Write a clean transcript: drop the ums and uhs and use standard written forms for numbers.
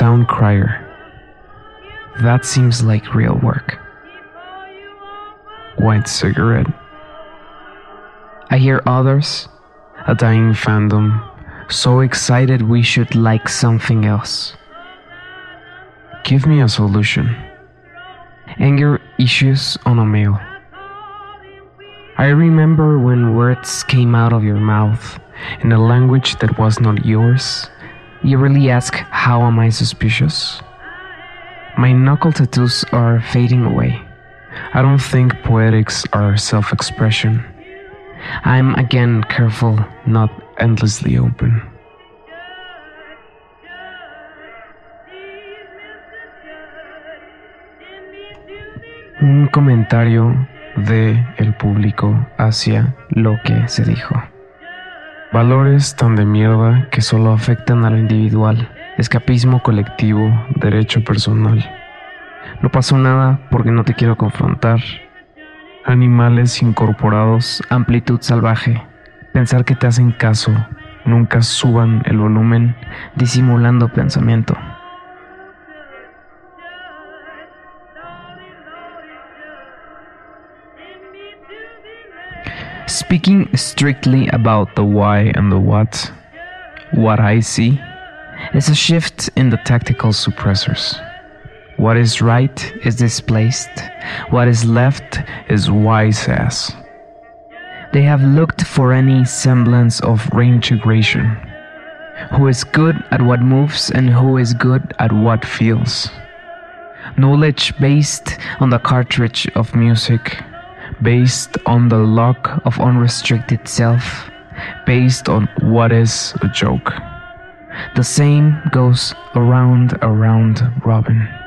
town crier. That seems like real work. White cigarette. I hear others, a dying fandom, so excited we should like something else. Give me a solution. Anger issues on a mail. I remember when words came out of your mouth in a language that was not yours. You really ask, how am I suspicious? My knuckle tattoos are fading away. I don't think poetics are self-expression. I'm again careful, not endlessly open. Un comentario de el público hacia lo que se dijo. Valores tan de mierda que solo afectan a lo individual, escapismo colectivo, derecho personal. No pasó nada porque no te quiero confrontar. Animales incorporados, amplitud salvaje, pensar que te hacen caso, nunca suban el volumen, disimulando pensamiento. Speaking strictly about the why and the what I see is a shift in the tactical suppressors. What is right is displaced, what is left is wise ass. They have looked for any semblance of reintegration. Who is good at what moves and who is good at what feels. Knowledge based on the cartridge of music, based on the lock of unrestricted self, based on what is a joke. The same goes around, Robin.